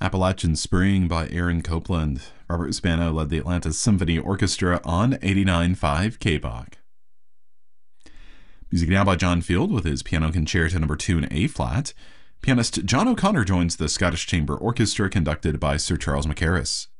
Appalachian Spring by Aaron Copland. Robert Spano led the Atlanta Symphony Orchestra on 89.5 KBOC. Music now by John Field with his Piano Concerto No. 2 in A-flat. Pianist John O'Connor joins the Scottish Chamber Orchestra conducted by Sir Charles Mackerras.